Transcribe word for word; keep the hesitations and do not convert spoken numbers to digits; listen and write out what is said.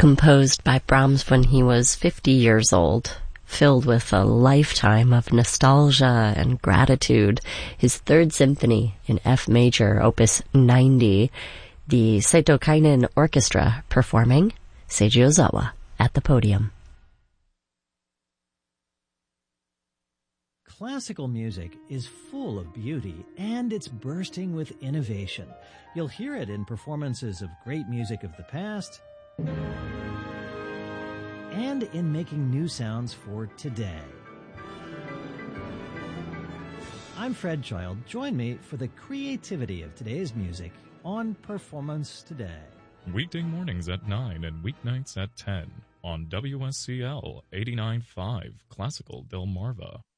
composed by Brahms when he was fifty years old, filled with a lifetime of nostalgia and gratitude. His third symphony in F major, opus ninety, the Seto Kainen Orchestra performing Seiji Ozawa at the podium. Classical music is full of beauty, and it's bursting with innovation. You'll hear it in performances of great music of the past and in making new sounds for today. I'm Fred Child. Join me for the creativity of today's music on Performance Today. Weekday mornings at nine and weeknights at ten on W S C L eighty-nine point five Classical Delmarva.